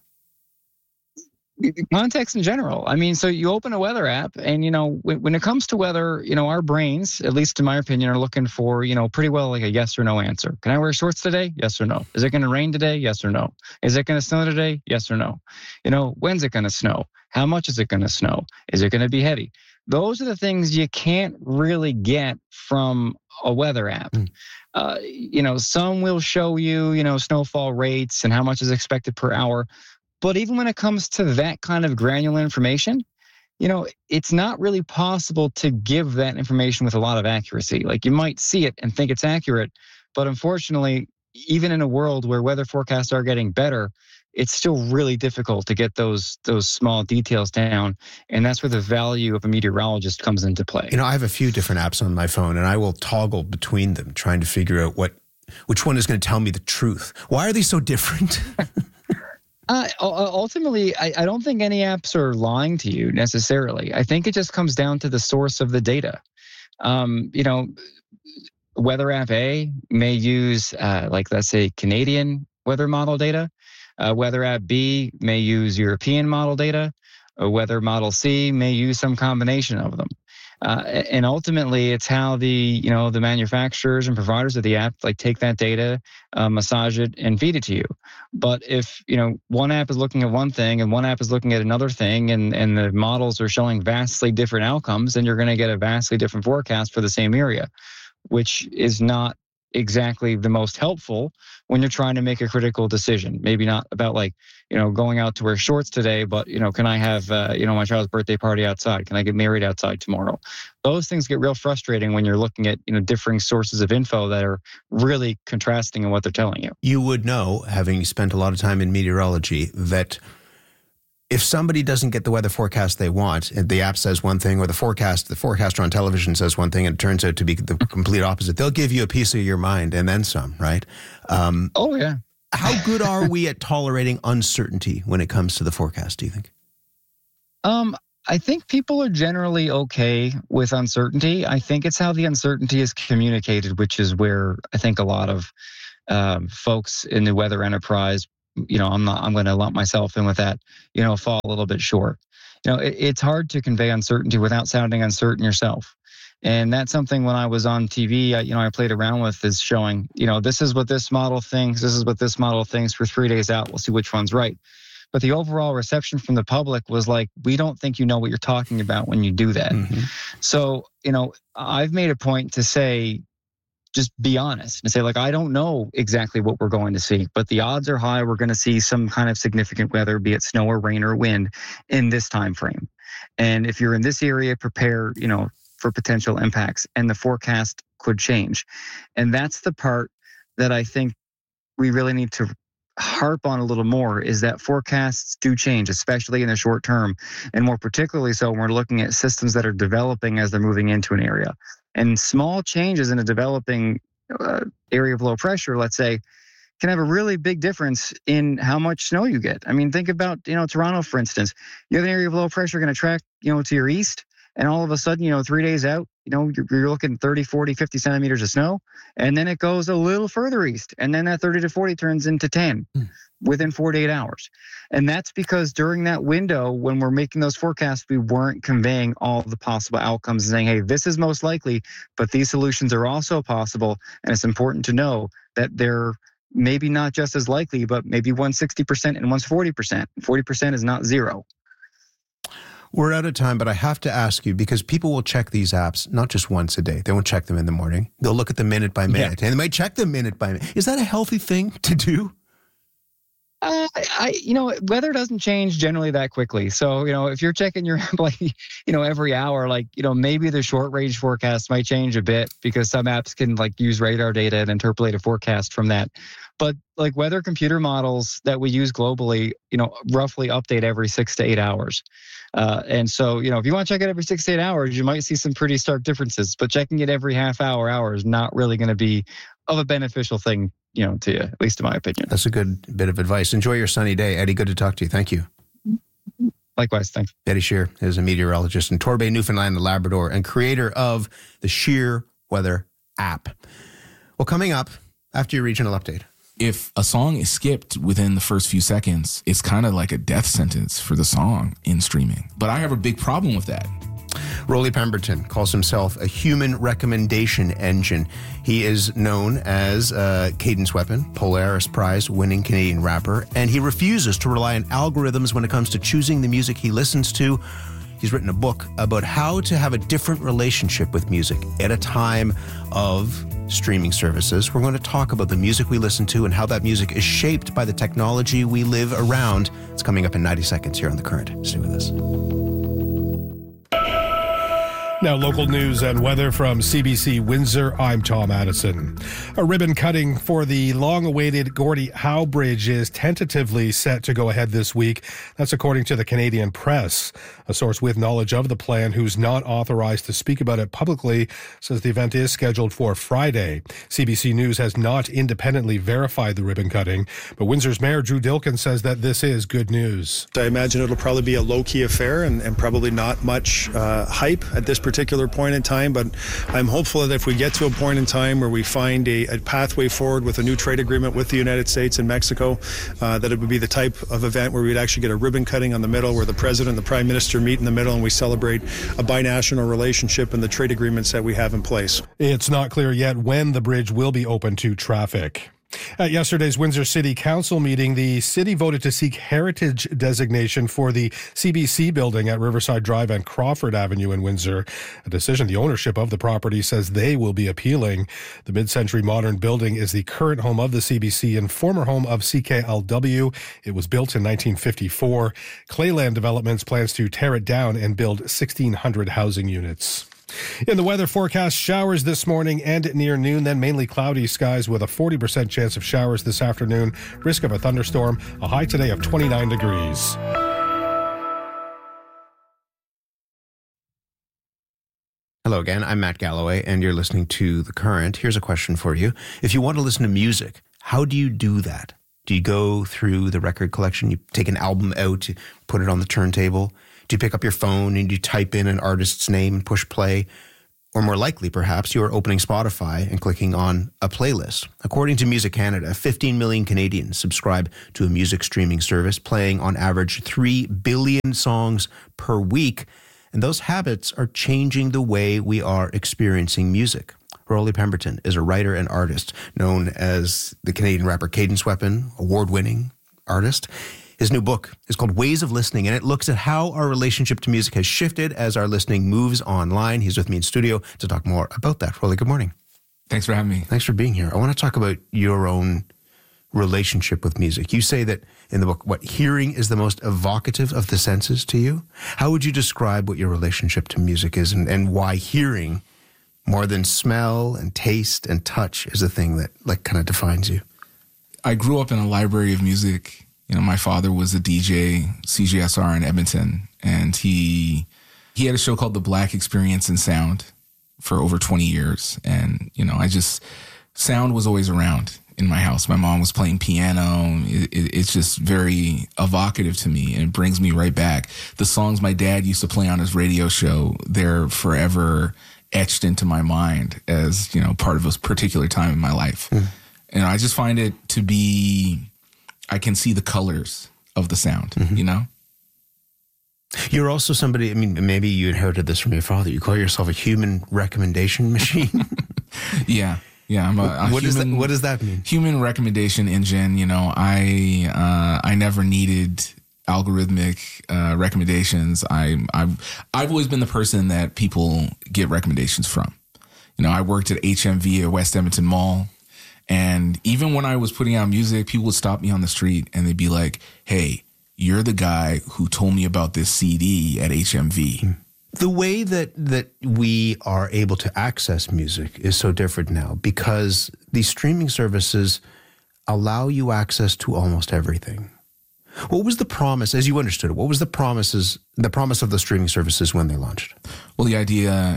Context in general. I mean, so you open a weather app and, you know, when, when it comes to weather, you know, our brains, at least in my opinion, are looking for, you know, pretty well like a yes or no answer. Can I wear shorts today? Yes or no. Is it going to rain today? Yes or no. Is it going to snow today? Yes or no. You know, when's it going to snow? How much is it going to snow? Is it going to be heavy? Those are the things you can't really get from a weather app. Mm. Uh, you know, some will show you, you know, snowfall rates and how much is expected per hour. But even when it comes to that kind of granular information, you know, it's not really possible to give that information with a lot of accuracy. Like you might see it and think it's accurate, but unfortunately, even in a world where weather forecasts are getting better, it's still really difficult to get those those small details down. And that's where the value of a meteorologist comes into play. You know, I have a few different apps on my phone and I will toggle between them trying to figure out what which one is going to tell me the truth. Why are they so different? Uh, ultimately, I, I don't think any apps are lying to you necessarily. I think it just comes down to the source of the data. Um, you know, Weather App A may use, uh, like, let's say, Canadian weather model data. Uh, Weather App B may use European model data. A Weather Model C may use some combination of them. Uh, and ultimately, it's how the you know the manufacturers and providers of the app like take that data, uh, massage it, and feed it to you. But if you know one app is looking at one thing and one app is looking at another thing, and and the models are showing vastly different outcomes, then you're going to get a vastly different forecast for the same area, which is not exactly the most helpful when you're trying to make a critical decision. Maybe not about like, you know, going out to wear shorts today, but, you know, can I have, uh, you know, my child's birthday party outside? Can I get married outside tomorrow? Those things get real frustrating when you're looking at, you know, differing sources of info that are really contrasting in what they're telling you. You would know, having spent a lot of time in meteorology, that if somebody doesn't get the weather forecast they want, and the app says one thing, or the forecast, the forecaster on television says one thing, and it turns out to be the complete opposite, they'll give you a piece of your mind and then some, right? Um, oh, yeah. How good are we at tolerating uncertainty when it comes to the forecast, do you think? Um, I think people are generally okay with uncertainty. I think it's how the uncertainty is communicated, which is where I think a lot of um, folks in the weather enterprise, you know, I'm not, I'm going to lump myself in with that, you know, fall a little bit short. You know, it, it's hard to convey uncertainty without sounding uncertain yourself. And that's something when I was on T V, I, you know, I played around with, is showing, you know, this is what this model thinks. This is what this model thinks for three days out. We'll see which one's right. But the overall reception from the public was like, we don't think you know what you're talking about when you do that. Mm-hmm. So, you know, I've made a point to say, just be honest and say, like, I don't know exactly what we're going to see, but the odds are high we're going to see some kind of significant weather, be it snow or rain or wind, in this time frame. And if you're in this area, prepare, you know, for potential impacts, and the forecast could change. And that's the part that I think we really need to harp on a little more, is that forecasts do change, especially in the short term, and more particularly so when we're looking at systems that are developing as they're moving into an area. And small changes in a developing uh, area of low pressure, let's say, can have a really big difference in how much snow you get. I mean, think about, you know, Toronto, for instance. You have an area of low pressure going to track, you know, to your east, and all of a sudden, you know, three days out, you know, you're, you're looking thirty, forty, fifty centimeters of snow, and then it goes a little further east, and then that thirty to forty turns into ten mm. within forty-eight hours. And that's because during that window, when we're making those forecasts, we weren't conveying all the possible outcomes and saying, hey, this is most likely, but these solutions are also possible. And it's important to know that they're maybe not just as likely, but maybe one's sixty percent and one's forty percent. forty percent is not zero. We're out of time, but I have to ask you, because people will check these apps not just once a day. They won't check them in the morning. They'll look at them minute by minute, yeah. and they might check them minute by minute. Is that a healthy thing to do? Uh, I, you know, weather doesn't change generally that quickly. So, you know, if you're checking your app, like, you know, every hour, like, you know, maybe the short range forecast might change a bit, because some apps can like use radar data and interpolate a forecast from that. But like weather computer models that we use globally, you know, roughly update every six to eight hours. Uh, and so, you know, if you want to check it every six to eight hours, you might see some pretty stark differences. But checking it every half hour, hour is not really going to be of a beneficial thing, you know, to you, at least in my opinion. That's a good bit of advice. Enjoy your sunny day, Eddie. Good to talk to you. Thank you. Likewise, thanks. Eddie Shear is a meteorologist in Torbay, Newfoundland and Labrador, and creator of the Shear Weather app. Well, coming up after your regional update. If a song is skipped within the first few seconds, it's kind of like a death sentence for the song in streaming. But I have a big problem with that. Rolly Pemberton calls himself a human recommendation engine. He is known as a Cadence Weapon, Polaris Prize winning Canadian rapper, and he refuses to rely on algorithms when it comes to choosing the music he listens to. He's written a book about how to have a different relationship with music at a time of streaming services. We're going to talk about the music we listen to and how that music is shaped by the technology we live around. It's coming up in ninety seconds here on The Current. Stay with us. Now, local news and weather from C B C Windsor. I'm Tom Addison. A ribbon cutting for the long-awaited Gordie Howe Bridge is tentatively set to go ahead this week. That's according to the Canadian Press. A source with knowledge of the plan, who's not authorized to speak about it publicly, says the event is scheduled for Friday. C B C News has not independently verified the ribbon cutting, but Windsor's Mayor Drew Dilkin says that this is good news. I imagine it'll probably be a low-key affair and, and probably not much uh, hype at this particular particular point in time, but I'm hopeful that if we get to a point in time where we find a, a pathway forward with a new trade agreement with the United States and Mexico, uh, that it would be the type of event where we'd actually get a ribbon cutting on the middle, where the President and the Prime Minister meet in the middle and we celebrate a binational relationship and the trade agreements that we have in place. It's not clear yet when the bridge will be open to traffic. At yesterday's Windsor City Council meeting, the city voted to seek heritage designation for the C B C building at Riverside Drive and Crawford Avenue in Windsor, a decision the ownership of the property says they will be appealing. The mid-century modern building is the current home of the C B C and former home of C K L W. It was built in nineteen fifty-four. Clayland Developments plans to tear it down and build sixteen hundred housing units. In the weather forecast, showers this morning and near noon, then mainly cloudy skies with a forty percent chance of showers this afternoon. Risk of a thunderstorm, a high today of twenty-nine degrees. Hello again, I'm Matt Galloway, and you're listening to The Current. Here's a question for you. If you want to listen to music, how do you do that? Do you go through the record collection? You take an album out, you put it on the turntable? Do you pick up your phone and you type in an artist's name and push play? Or more likely, perhaps, you are opening Spotify and clicking on a playlist. According to Music Canada, fifteen million Canadians subscribe to a music streaming service, playing on average three billion songs per week. And those habits are changing the way we are experiencing music. Rolly Pemberton is a writer and artist known as the Canadian rapper Cadence Weapon, award-winning artist. His new book is called Ways of Listening, and it looks at how our relationship to music has shifted as our listening moves online. He's with me in studio to talk more about that. Rolly, good morning. Thanks for having me. Thanks for being here. I want to talk about your own relationship with music. You say that in the book, what, hearing is the most evocative of the senses to you? How would you describe what your relationship to music is, and, and why hearing more than smell and taste and touch is the thing that like kind of defines you? I grew up in a library of music. You know, my father was a D J, C J S R in Edmonton, and he he had a show called The Black Experience in Sound for over twenty years. And, you know, I just, sound was always around in my house. My mom was playing piano. It, it, it's just very evocative to me, and it brings me right back. The songs my dad used to play on his radio show, they're forever etched into my mind as, you know, part of a particular time in my life. Mm. And I just find it to be, I can see the colors of the sound, mm-hmm. you know? You're also somebody, I mean, maybe you inherited this from your father. You call yourself a human recommendation machine. yeah. Yeah. I'm a, a what, human, does that, what does that mean? Human recommendation engine. You know, I, uh, I never needed algorithmic uh, recommendations. I, I've, I've always been the person that people get recommendations from. You know, I worked at H M V at West Edmonton Mall. And even when I was putting out music, people would stop me on the street and they'd be like, hey, you're the guy who told me about this C D at H M V. The way that, that we are able to access music is so different now because these streaming services allow you access to almost everything. What was the promise, as you understood it, what was the promises, the promise of the streaming services when they launched? Well, the idea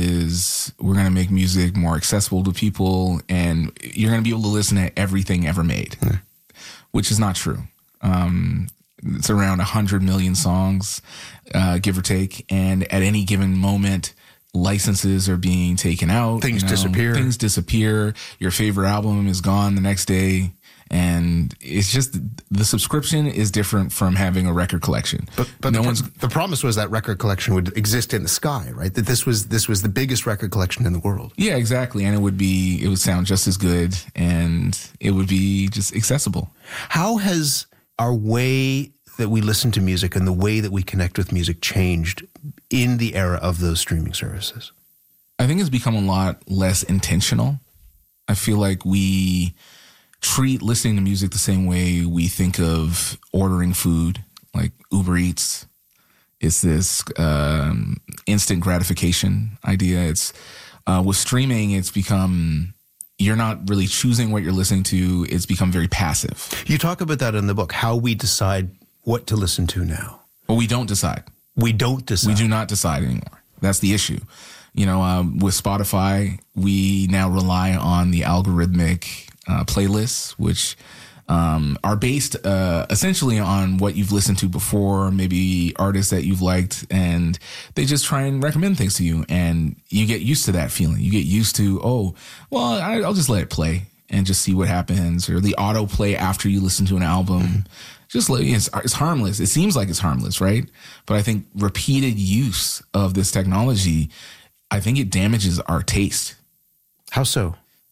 is we're going to make music more accessible to people, and you're going to be able to listen to everything ever made, mm. which is not true. Um, it's around one hundred million songs, uh, give or take, and at any given moment, licenses are being taken out. Things you know, disappear. Things disappear. Your favorite album is gone the next day. And it's just, the subscription is different from having a record collection. But, but no the, one's, the promise was that record collection would exist in the sky, right? That this was this was the biggest record collection in the world. Yeah, exactly. And it would be, it would sound just as good, and it would be just accessible. How has our way that we listen to music and the way that we connect with music changed in the era of those streaming services? I think it's become a lot less intentional. I feel like we treat listening to music the same way we think of ordering food, like Uber Eats. It's this um, instant gratification idea. It's uh, with streaming, it's become, you're not really choosing what you're listening to. It's become very passive. You talk about that in the book, how we decide what to listen to now. Well, we don't decide. We don't decide. We do not decide anymore. That's the issue. You know, um, with Spotify, we now rely on the algorithmic Uh, playlists, which um, are based uh, essentially on what you've listened to before, maybe artists that you've liked, and they just try and recommend things to you, and you get used to that feeling. You get used to, oh, well, I, I'll just let it play and just see what happens, or the auto play after you listen to an album. Mm-hmm. Just let, it's, it's harmless. It seems like it's harmless, right? But I think repeated use of this technology, I think it damages our taste. How so?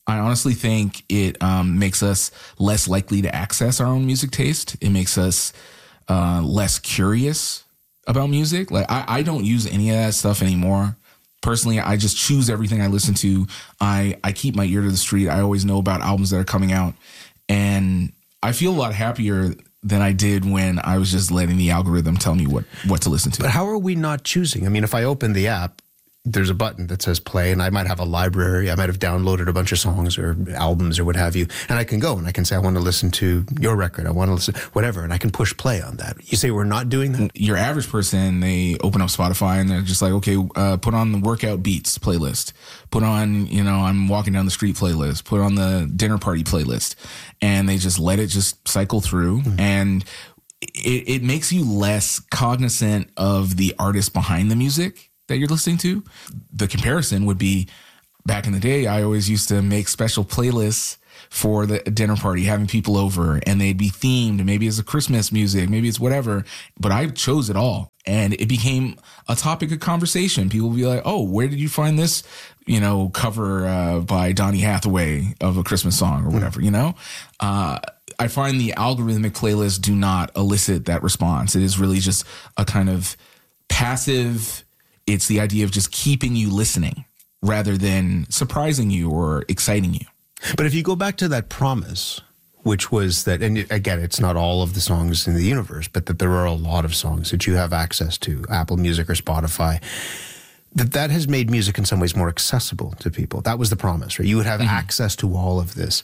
I honestly think it um, makes us less likely to access our own music taste. It makes us uh, less curious about music. Like I, I don't use any of that stuff anymore. Personally, I just choose everything I listen to. I, I keep my ear to the street. I always know about albums that are coming out. And I feel a lot happier than I did when I was just letting the algorithm tell me what, what to listen to. But how are we not choosing? I mean, if I open the app, there's a button that says play, and I might have a library. I might have downloaded a bunch of songs or albums or what have you. And I can go and I can say, I want to listen to your record. I want to listen, whatever. And I can push play on that. You say we're not doing that? Your average person, they open up Spotify and they're just like, okay, uh, put on the workout beats playlist. Put on, you know, I'm walking down the street playlist. Put on the dinner party playlist. And they just let it just cycle through. Mm-hmm. And it, it makes you less cognizant of the artist behind the music that you're listening to. The comparison would be back in the day, I always used to make special playlists for the dinner party, having people over, and they'd be themed. Maybe it's a Christmas music, maybe it's whatever, but I chose it all. And it became a topic of conversation. People would be like, oh, where did you find this, you know, cover uh, by Donny Hathaway of a Christmas song or whatever, you know? Uh, I find the algorithmic playlists do not elicit that response. It is really just a kind of passive. It's the idea of just keeping you listening rather than surprising you or exciting you. But if you go back to that promise, which was that, and again, it's not all of the songs in the universe, but that there are a lot of songs that you have access to, Apple Music or Spotify, that that has made music in some ways more accessible to people. That was the promise, right? You would have mm-hmm. access to all of this.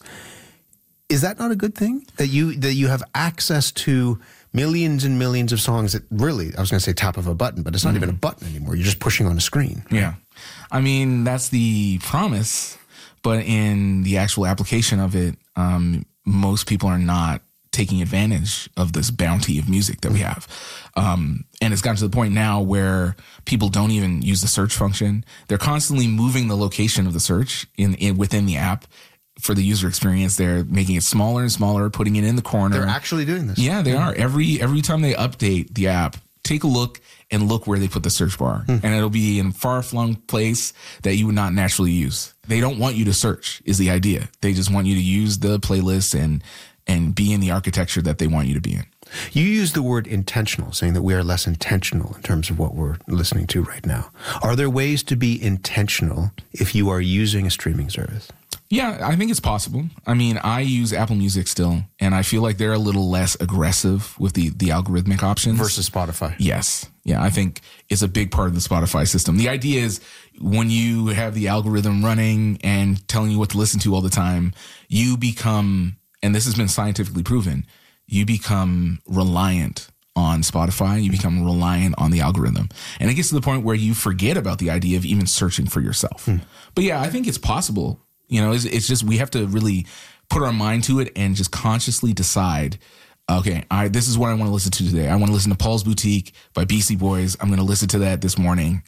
Is that not a good thing? That you that you have access to millions and millions of songs that really, I was going to say tap of a button, but it's not mm-hmm. even a button anymore. You're just pushing on a screen. Yeah. I mean, that's the promise, but in the actual application of it, um, most people are not taking advantage of this bounty of music that we have. Um, and it's gotten to the point now where people don't even use the search function. They're constantly moving the location of the search in, in within the app. For the user experience, they're making it smaller and smaller, putting it in the corner. They're actually doing this. Yeah, they mm. are. Every every time they update the app, take a look and look where they put the search bar. Mm. And it'll be in a far-flung place that you would not naturally use. They don't want you to search, is the idea. They just want you to use the playlist and and be in the architecture that they want you to be in. You use the word intentional, saying that we are less intentional in terms of what we're listening to right now. Are there ways to be intentional if you are using a streaming service? Yeah, I think it's possible. I mean, I use Apple Music still, and I feel like they're a little less aggressive with the, the algorithmic options. Versus Spotify. Yes. Yeah, I think it's a big part of the Spotify system. The idea is when you have the algorithm running and telling you what to listen to all the time, you become, and this has been scientifically proven, you become reliant on Spotify. You become reliant on the algorithm. And it gets to the point where you forget about the idea of even searching for yourself. Hmm. But yeah, I think it's possible. You know, it's, it's just we have to really put our mind to it and just consciously decide, okay, I, this is what I want to listen to today. I want to listen to Paul's Boutique by Beastie Boys. I'm going to listen to that this morning,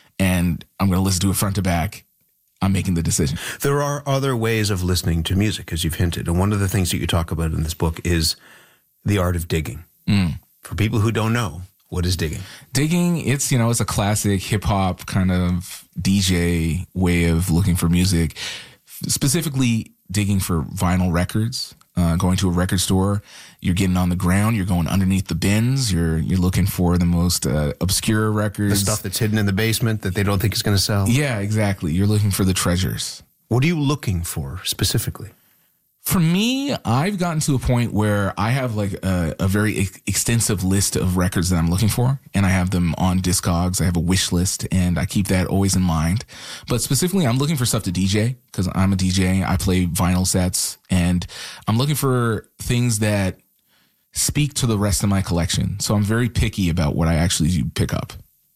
and I'm going to listen to it front to back. I'm making the decision. There are other ways of listening to music, as you've hinted. And one of the things that you talk about in this book is the art of digging. Mm. For people who don't know, what is digging? Digging, it's, you know, it's a classic hip hop kind of D J way of looking for music. Specifically digging for vinyl records, uh, going to a record store, you're getting on the ground, you're going underneath the bins, you're you're looking for the most uh, obscure records. The stuff that's hidden in the basement that they don't think is going to sell. Yeah, exactly. You're looking for the treasures. What are you looking for specifically? For me, I've gotten to a point where I have like a, a very ex- extensive list of records that I'm looking for, and I have them on Discogs. I have a wish list, and I keep that always in mind. But specifically, I'm looking for stuff to D J because I'm a D J. I play vinyl sets, and I'm looking for things that speak to the rest of my collection. So I'm very picky about what I actually pick up.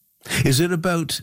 Is it about...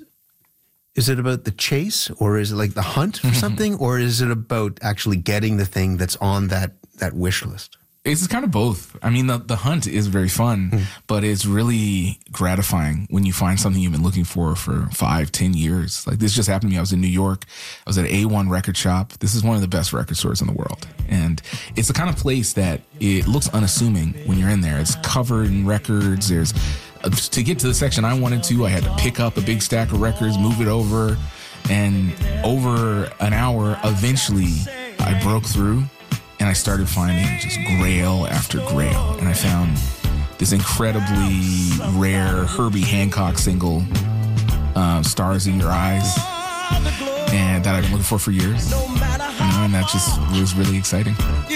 Is it about the chase, or is it like the hunt for something, or is it about actually getting the thing that's on that, that wish list? It's kind of both. I mean, the, the hunt is very fun, mm. but it's really gratifying when you find something you've been looking for for five, ten years. Like this just happened to me. I was in New York. I was at A one Record Shop. This is one of the best record stores in the world. And it's the kind of place that it looks unassuming when you're in there. It's covered in records. There's To get to the section I wanted to, I had to pick up a big stack of records, move it over, and over an hour, eventually I broke through and I started finding just grail after grail. And I found this incredibly rare Herbie Hancock single, uh, Stars in Your Eyes, and that I've been looking for for years. You know, and that just was really exciting.